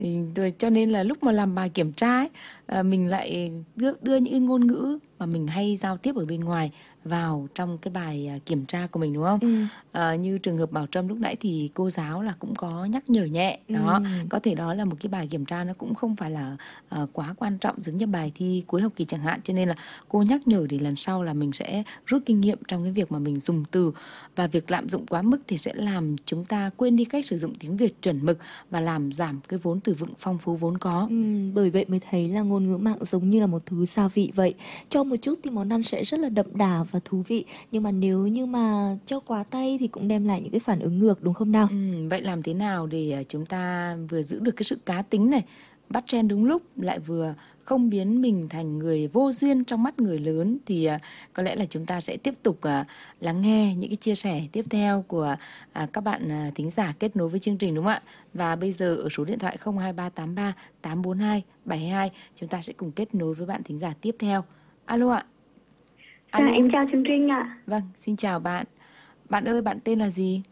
Rồi cho nên là lúc mà làm bài kiểm tra ấy, mình lại đưa những cái ngôn ngữ mà mình hay giao tiếp ở bên ngoài vào trong cái bài kiểm tra của mình, đúng không? Ừ. Như trường hợp Bảo Trâm lúc nãy thì cô giáo là cũng có nhắc nhở nhẹ Ừ. đó, có thể đó là một cái bài kiểm tra nó cũng không phải là quá quan trọng giống như bài thi cuối học kỳ chẳng hạn, cho nên là cô nhắc nhở để lần sau là mình sẽ rút kinh nghiệm trong cái việc mà mình dùng từ, và việc lạm dụng quá mức thì sẽ làm chúng ta quên đi cách sử dụng tiếng Việt chuẩn mực và làm giảm cái vốn từ vựng phong phú vốn có. Bởi vậy mới thấy là ngôn ngữ mạng giống như là một thứ gia vị vậy. Cho một chút thì món ăn sẽ rất là đậm đà và thú vị, nhưng mà nếu như mà cho quá tay thì cũng đem lại những cái phản ứng ngược, đúng không nào? Vậy làm thế nào để chúng ta vừa giữ được cái sự cá tính này, bắt trend đúng lúc, lại vừa không biến mình thành người vô duyên trong mắt người lớn, thì có lẽ là chúng ta sẽ tiếp tục lắng nghe những cái chia sẻ tiếp theo của các bạn thính giả kết nối với chương trình, đúng không ạ? Và bây giờ ở số điện thoại 02383 842 722 chúng ta sẽ cùng kết nối với bạn thính giả tiếp theo. Alo ạ. Dạ, Alo. em chào chương trình ạ. Vâng, xin chào bạn. Bạn ơi, bạn tên là gì?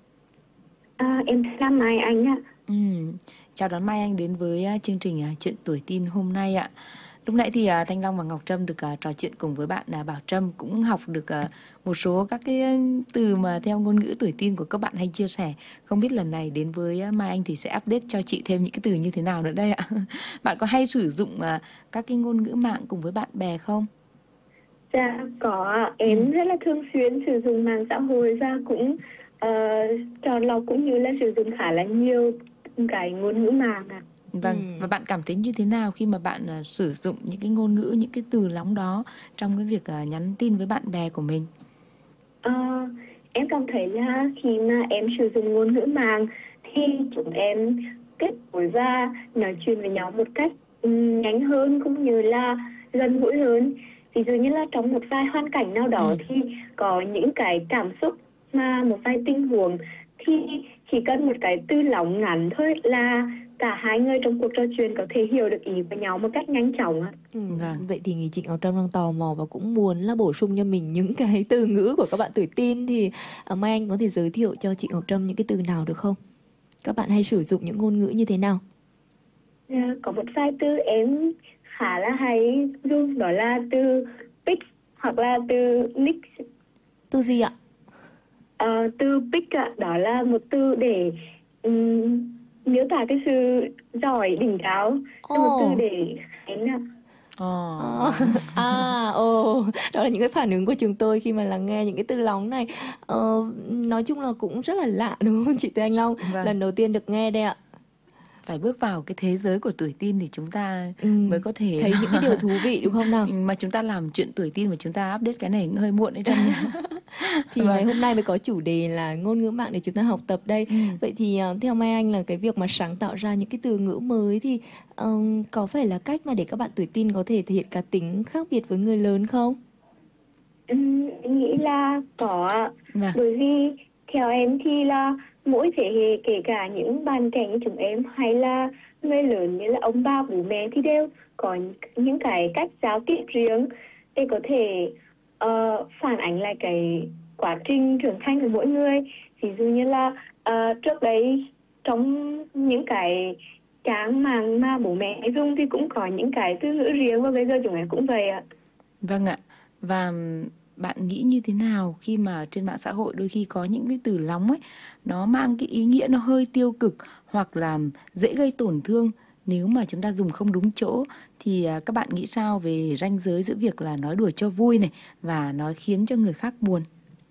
Em là Mai Anh ạ. Chào đón Mai Anh đến với chương trình Chuyện tuổi tin hôm nay ạ. Lúc nãy thì Thanh Long và Ngọc Trâm được trò chuyện cùng với bạn Bảo Trâm, cũng học được một số các cái từ mà theo ngôn ngữ tuổi tin của các bạn hay chia sẻ. Không biết lần này đến với Mai Anh thì sẽ update cho chị thêm những cái từ như thế nào nữa đây ạ? Bạn có hay sử dụng các cái ngôn ngữ mạng cùng với bạn bè không? Dạ, có. Em rất là thường xuyên sử dụng mạng xã hội và cũng tròn lọc cũng như là sử dụng khá là nhiều cái ngôn ngữ mạng ạ. Vâng, và bạn cảm thấy như thế nào khi mà bạn sử dụng những cái ngôn ngữ, những cái từ lóng đó trong cái việc nhắn tin với bạn bè của mình? Em cảm thấy là khi mà em sử dụng ngôn ngữ mạng thì chúng em kết nối và nói chuyện với nhau một cách nhanh hơn cũng như là gần gũi hơn. Ví dụ như là trong một vài hoàn cảnh nào đó thì có những cái cảm xúc mà một vài tình huống thì chỉ cần một cái từ lóng ngắn thôi là cả hai người trong cuộc trò chuyện có thể hiểu được ý của nhau một cách nhanh chóng ạ. Vậy thì chị Ngọc Trâm đang tò mò và cũng muốn là bổ sung cho mình những cái từ ngữ của các bạn tuổi teen, thì Mai Anh có thể giới thiệu cho chị Ngọc Trâm những cái từ nào được không? Các bạn hay sử dụng những ngôn ngữ như thế nào? Có một vài từ em khá là hay dùng, đó là từ pick hoặc là từ nick. Từ gì ạ? Từ pick ạ, đó là một từ để miêu tả cái sự giỏi đỉnh cao, là một từ để đó là những cái phản ứng của chúng tôi khi mà lắng nghe những cái từ lóng này. Nói chung là cũng rất là lạ, đúng không chị Từ Anh Long? Vâng. Lần đầu tiên được nghe đây ạ. Phải bước vào cái thế giới của tuổi teen thì chúng ta mới có thể thấy những cái điều thú vị, đúng không nào? Mà chúng ta làm chuyện tuổi teen mà chúng ta update cái này cũng hơi muộn đấy Trâm nhá. Thì ngày hôm nay mới có chủ đề là ngôn ngữ mạng để chúng ta học tập đây. Vậy thì theo Mai Anh là cái việc mà sáng tạo ra những cái từ ngữ mới thì có phải là cách mà để các bạn tuổi teen có thể thể hiện cá tính khác biệt với người lớn không? Em nghĩ là có. Bởi vì theo em thì là mỗi thế hệ, kể cả những bạn trẻ như chúng em hay là người lớn như là ông bà bố mẹ, thì đều có những cái cách giao tiếp riêng để có thể phản ánh lại cái quá trình trưởng thành của mỗi người. Ví dụ như là trước đấy trong những cái trang mạng mà bố mẹ dùng thì cũng có những cái từ ngữ riêng, và bây giờ chúng em cũng vậy ạ. Vâng ạ. Và bạn nghĩ như thế nào khi mà trên mạng xã hội đôi khi có những cái từ lóng ấy, nó mang cái ý nghĩa nó hơi tiêu cực hoặc là dễ gây tổn thương nếu mà chúng ta dùng không đúng chỗ, thì các bạn nghĩ sao về ranh giới giữa việc là nói đùa cho vui này và nói khiến cho người khác buồn?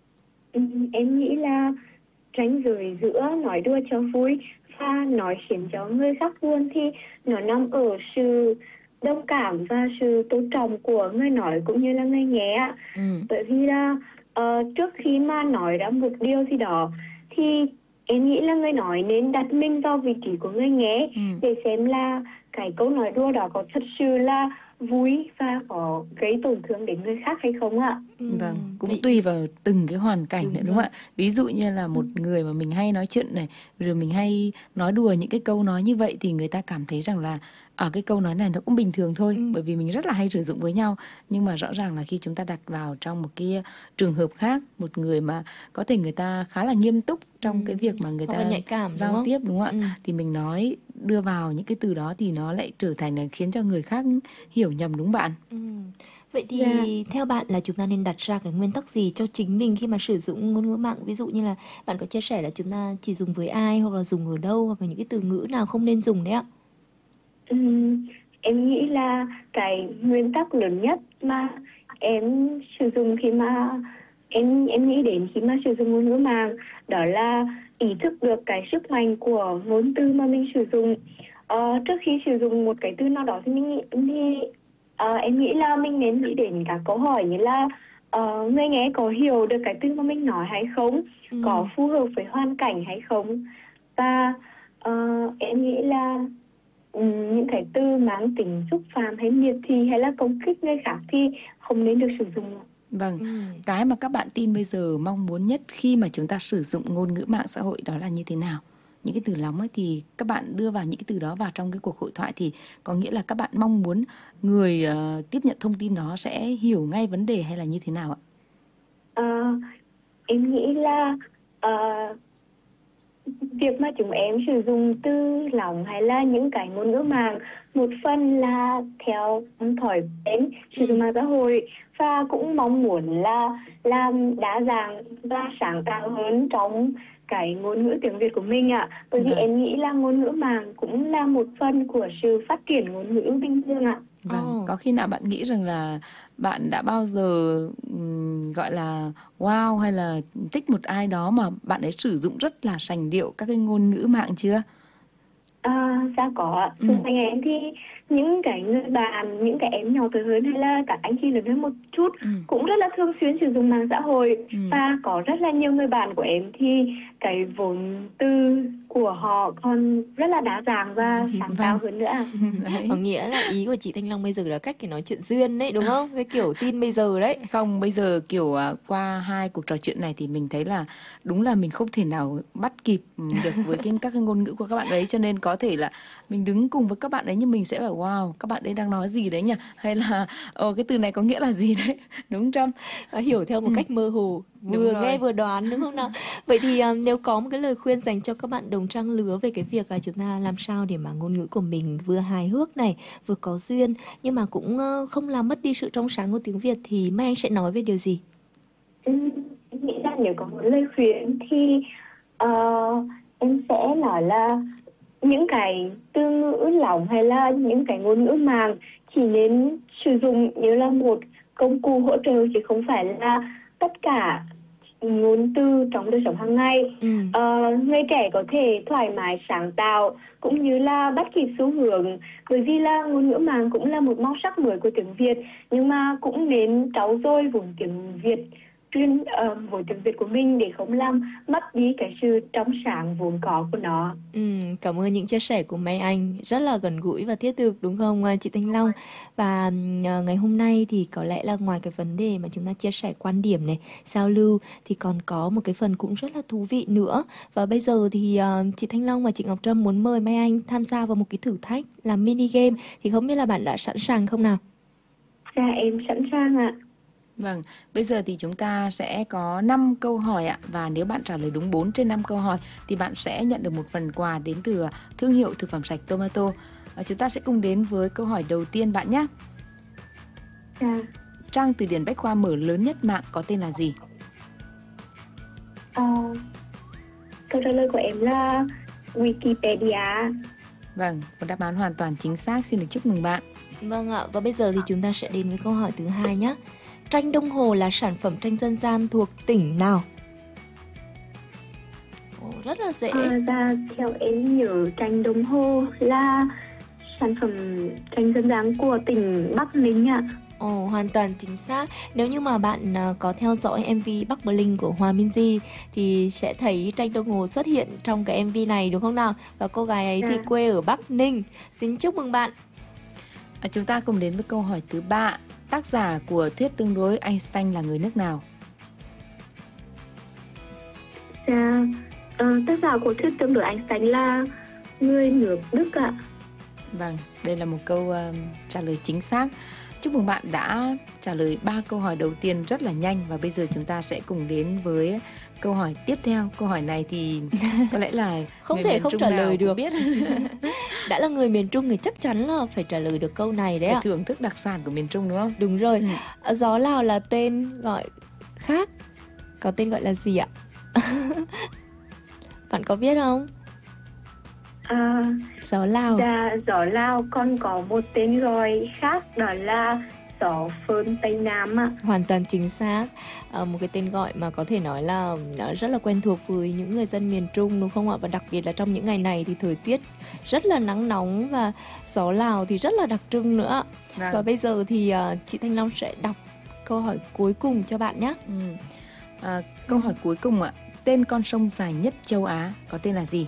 Em nghĩ là ranh giới giữa nói đùa cho vui và nói khiến cho người khác buồn thì nó nằm ở sự đồng cảm và sự tôn trọng của người nói cũng như là người nghe. Bởi vì là trước khi mà nói ra một điều gì đó thì em nghĩ là người nói nên đặt mình vào vị trí của người nghe để xem là cái câu nói đùa đó có thật sự là vui và có gây tổn thương đến người khác hay không ạ. Vâng, cũng tùy vào từng cái hoàn cảnh nữa, đúng không ạ? Ví dụ như là một người mà mình hay nói chuyện này, rồi mình hay nói đùa những cái câu nói như vậy thì người ta cảm thấy rằng là ở cái câu nói này nó cũng bình thường thôi, bởi vì mình rất là hay sử dụng với nhau. Nhưng mà rõ ràng là khi chúng ta đặt vào trong một cái trường hợp khác, một người mà có thể người ta khá là nghiêm túc trong cái việc mà người ta nhạy cảm, giao tiếp, đúng không ạ? Thì mình nói đưa vào những cái từ đó thì nó lại trở thành là khiến cho người khác hiểu nhầm, đúng bạn? Vậy thì theo bạn là chúng ta nên đặt ra cái nguyên tắc gì cho chính mình khi mà sử dụng ngôn ngữ mạng? Ví dụ như là bạn có chia sẻ là chúng ta chỉ dùng với ai, hoặc là dùng ở đâu, hoặc là những cái từ ngữ nào không nên dùng đấy ạ? Em nghĩ là cái nguyên tắc lớn nhất mà em sử dụng khi mà em nghĩ đến khi mà sử dụng ngôn ngữ mạng, đó là ý thức được cái sức mạnh của ngôn từ mà mình sử dụng. Trước khi sử dụng một cái từ nào đó thì em nghĩ là mình nên nghĩ đến các câu hỏi như là người nghe có hiểu được cái từ mà mình nói hay không, có phù hợp với hoàn cảnh hay không, và em nghĩ là những cái từ mang tính xúc phạm hay miệt thị hay là công kích người khác thì không nên được sử dụng. Vâng, cái mà các bạn teen bây giờ mong muốn nhất khi mà chúng ta sử dụng ngôn ngữ mạng xã hội đó là như thế nào? Những cái từ nóng ấy thì các bạn đưa vào những cái từ đó vào trong cái cuộc hội thoại thì có nghĩa là các bạn mong muốn người tiếp nhận thông tin đó sẽ hiểu ngay vấn đề hay là như thế nào ạ? Em nghĩ là việc mà chúng em sử dụng từ lỏng hay là những cái ngôn ngữ mạng một phần là theo thói quen sử dụng mạng xã hội, và cũng mong muốn là làm đa dạng và sáng tạo hơn trong cái ngôn ngữ tiếng Việt của mình ạ. Bởi vì em nghĩ là ngôn ngữ mạng cũng là một phần của sự phát triển ngôn ngữ bình thường ạ. Vâng, có khi nào bạn nghĩ rằng là bạn đã bao giờ gọi là wow hay là thích một ai đó mà bạn ấy sử dụng rất là sành điệu các cái ngôn ngữ mạng chưa? Dạ có. Xung quanh em thì những cái người bạn, những cái em nhỏ tuổi hơn hay là các anh chị lớn hơn một chút cũng rất là thường xuyên sử dụng mạng xã hội, và có rất là nhiều người bạn của em thì cái vốn từ của họ còn rất là đa dạng và sáng tạo hơn nữa. Có nghĩa là ý của chị Thanh Long bây giờ là cách để nói chuyện duyên đấy, đúng không? Cái kiểu tin bây giờ đấy. Không, bây giờ kiểu qua hai cuộc trò chuyện này thì mình thấy là đúng là mình không thể nào bắt kịp được với các cái ngôn ngữ của các bạn ấy, cho nên có thể là mình đứng cùng với các bạn ấy nhưng mình sẽ bảo wow, các bạn ấy đang nói gì đấy nhỉ? Hay là cái từ này có nghĩa là gì đấy, đúng không Trâm? Hiểu theo một cách mơ hồ, vừa nghe vừa đoán, đúng không nào? Vậy thì nếu có một cái lời khuyên dành cho các bạn đồng trang lứa về cái việc là chúng ta làm sao để mà ngôn ngữ của mình vừa hài hước này, vừa có duyên, nhưng mà cũng không làm mất đi sự trong sáng của tiếng Việt, thì Mai Anh sẽ nói về điều gì? Em nghĩ là nếu có một lời khuyên thì em sẽ nói là những cái từ ngữ lỏng hay là những cái ngôn ngữ mạng chỉ nên sử dụng như là một công cụ hỗ trợ, chứ không phải là tất cả ngôn từ trong đời sống hàng ngày. Người trẻ có thể thoải mái sáng tạo cũng như là bắt kịp xu hướng, bởi vì là ngôn ngữ mạng cũng là một màu sắc mới của tiếng Việt, nhưng mà cũng nên trau dồi vốn tiếng Việt vốn tiếng Việt của mình để không làm mất đi cái sự trong sáng vốn có của nó. Cảm ơn những chia sẻ của Mai Anh, rất là gần gũi và thiết thực, đúng không chị Thanh Long? Và ngày hôm nay thì có lẽ là ngoài cái vấn đề mà chúng ta chia sẻ quan điểm này, giao lưu, thì còn có một cái phần cũng rất là thú vị nữa. Và bây giờ thì chị Thanh Long và chị Ngọc Trâm muốn mời Mai Anh tham gia vào một cái thử thách là mini game, thì không biết là bạn đã sẵn sàng không nào? Dạ em sẵn sàng ạ. Vâng, bây giờ thì chúng ta sẽ có 5 câu hỏi ạ. Và nếu bạn trả lời đúng 4 trên 5 câu hỏi thì bạn sẽ nhận được một phần quà đến từ thương hiệu thực phẩm sạch Tomato. Chúng ta sẽ cùng đến với câu hỏi đầu tiên bạn nhé. Trang từ điển bách khoa mở lớn nhất mạng có tên là gì? Câu trả lời của em là Wikipedia. Vâng, một đáp án hoàn toàn chính xác, xin được chúc mừng bạn. Vâng ạ, và bây giờ thì chúng ta sẽ đến với câu hỏi thứ hai nhé. Tranh Đông Hồ là sản phẩm tranh dân gian thuộc tỉnh nào? Rất là dễ. Theo em nhớ tranh Đông Hồ là sản phẩm tranh dân gian của tỉnh Bắc Ninh ạ. Hoàn toàn chính xác. Nếu như mà bạn có theo dõi MV Bắc Bling của Hòa Minzy thì sẽ thấy tranh Đông Hồ xuất hiện trong cái MV này, đúng không nào? Và cô gái ấy thì quê ở Bắc Ninh. Xin chúc mừng bạn. Chúng ta cùng đến với câu hỏi thứ 3. Tác giả của thuyết tương đối Einstein là người nước nào? Tác giả của thuyết tương đối Einstein là người nước Đức ạ. Vâng, đây là một câu trả lời chính xác. Chúc mừng bạn đã trả lời 3 câu hỏi đầu tiên rất là nhanh. Và bây giờ chúng ta sẽ cùng đến với câu hỏi tiếp theo. Câu hỏi này thì có lẽ là không thể không trả lời được. Biết. Đã là người miền Trung thì chắc chắn là phải trả lời được câu này đấy ạ. Thưởng thức đặc sản của miền Trung đúng không? Đúng rồi. Gió Lào là tên gọi khác, có tên gọi là gì ạ? Bạn có biết không? Gió Lào. Dạ, gió Lào còn có một tên gọi khác, đó là gió phơn Tây Nam ạ. Hoàn toàn chính xác. Một cái tên gọi mà có thể nói là rất là quen thuộc với những người dân miền Trung đúng không ạ? Và đặc biệt là trong những ngày này thì thời tiết rất là nắng nóng và gió Lào thì rất là đặc trưng nữa. Vâng. Và bây giờ thì chị Thanh Long sẽ đọc câu hỏi cuối cùng cho bạn nhé. Câu hỏi cuối cùng ạ. Tên con sông dài nhất châu Á có tên là gì?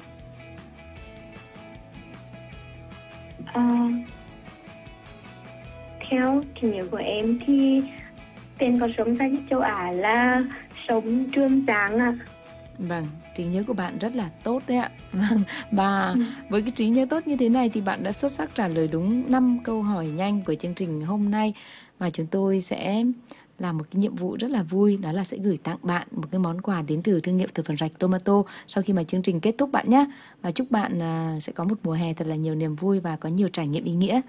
Theo trí nhớ của em thì tên con sông dài nhất châu Á là sông Trường Giang ạ. Vâng, trí nhớ của bạn rất là tốt đấy ạ. Và với cái trí nhớ tốt như thế này thì bạn đã xuất sắc trả lời đúng 5 câu hỏi nhanh của chương trình hôm nay. Và chúng tôi sẽ làm một cái nhiệm vụ rất là vui, đó là sẽ gửi tặng bạn một cái món quà đến từ thương hiệu thực phẩm sạch Tomato sau khi mà chương trình kết thúc bạn nhé. Và chúc bạn sẽ có một mùa hè thật là nhiều niềm vui và có nhiều trải nghiệm ý nghĩa.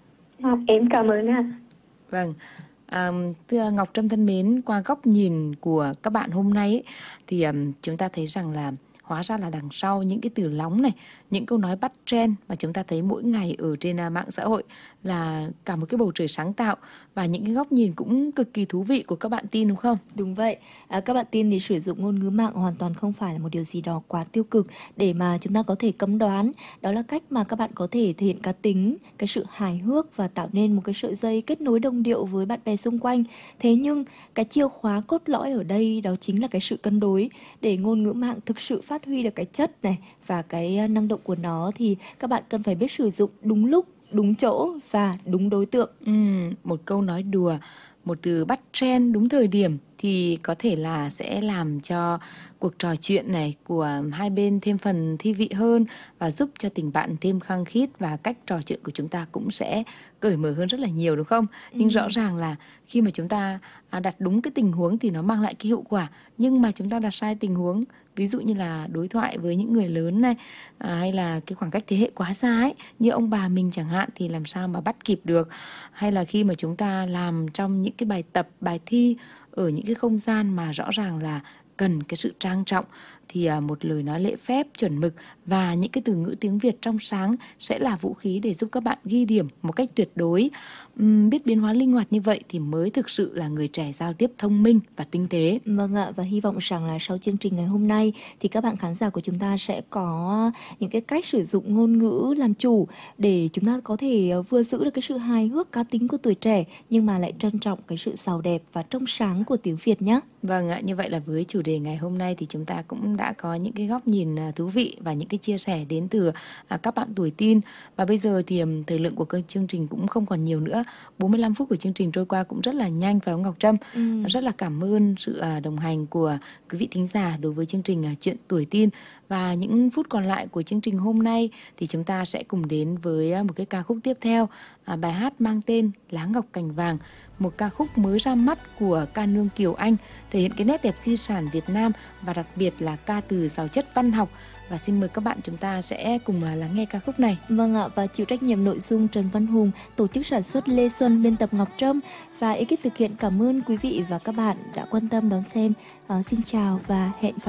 Em cảm ơn ạ. Vâng. Thưa Ngọc Trâm thân mến, qua góc nhìn của các bạn hôm nay ấy, thì chúng ta thấy rằng là hóa ra là đằng sau những cái từ lóng này, những câu nói bắt trend mà chúng ta thấy mỗi ngày ở trên mạng xã hội là cả một cái bầu trời sáng tạo và những cái góc nhìn cũng cực kỳ thú vị của các bạn teen đúng không? Đúng vậy. Các bạn teen thì sử dụng ngôn ngữ mạng hoàn toàn không phải là một điều gì đó quá tiêu cực để mà chúng ta có thể cấm đoán. Đó là cách mà các bạn có thể thể hiện cá tính, cái sự hài hước và tạo nên một cái sợi dây kết nối đồng điệu với bạn bè xung quanh. Thế nhưng cái chìa khóa cốt lõi ở đây đó chính là cái sự cân đối. Để ngôn ngữ mạng thực sự phát huy được cái chất này và cái năng động của nó thì các bạn cần phải biết sử dụng đúng lúc, đúng chỗ và đúng đối tượng. Một câu nói đùa, một từ bắt trend đúng thời điểm thì có thể là sẽ làm cho cuộc trò chuyện này của hai bên thêm phần thi vị hơn và giúp cho tình bạn thêm khăng khít và cách trò chuyện của chúng ta cũng sẽ cởi mở hơn rất là nhiều đúng không? Nhưng rõ ràng là khi mà chúng ta đặt đúng cái tình huống thì nó mang lại cái hiệu quả, nhưng mà chúng ta đặt sai tình huống, ví dụ như là đối thoại với những người lớn này hay là cái khoảng cách thế hệ quá xa ấy, như ông bà mình chẳng hạn thì làm sao mà bắt kịp được, hay là khi mà chúng ta làm trong những cái bài tập, bài thi ở những cái không gian mà rõ ràng là cần cái sự trang trọng thì một lời nói lễ phép chuẩn mực và những cái từ ngữ tiếng Việt trong sáng sẽ là vũ khí để giúp các bạn ghi điểm một cách tuyệt đối. Biết biến hóa linh hoạt như vậy thì mới thực sự là người trẻ giao tiếp thông minh và tinh tế. Vâng ạ, và hy vọng rằng là sau chương trình ngày hôm nay thì các bạn khán giả của chúng ta sẽ có những cái cách sử dụng ngôn ngữ làm chủ để chúng ta có thể vừa giữ được cái sự hài hước cá tính của tuổi trẻ nhưng mà lại trân trọng cái sự giàu đẹp và trong sáng của tiếng Việt nhé. Vâng ạ, như vậy là với chủ đề ngày hôm nay thì chúng ta cũng đã có những cái góc nhìn thú vị và những cái chia sẻ đến từ các bạn tuổi teen. Và bây giờ thì thời lượng của chương trình cũng không còn nhiều nữa. 45 phút của chương trình trôi qua cũng rất là nhanh phải không Ngọc Trâm? Rất là cảm ơn sự đồng hành của quý vị thính giả đối với chương trình Chuyện Tuổi Teen. Và những phút còn lại của chương trình hôm nay thì chúng ta sẽ cùng đến với một cái ca khúc tiếp theo. Bài hát mang tên Lá Ngọc Cành Vàng, một ca khúc mới ra mắt của ca nương Kiều Anh, thể hiện cái nét đẹp di sản Việt Nam và đặc biệt là ca từ giàu chất văn học. Và xin mời các bạn chúng ta sẽ cùng lắng nghe ca khúc này. Vâng ạ, và chịu trách nhiệm nội dung Trần Văn Hùng, tổ chức sản xuất Lê Xuân, biên tập Ngọc Trâm và ekip thực hiện cảm ơn quý vị và các bạn đã quan tâm đón xem. Xin chào và hẹn gặp lại.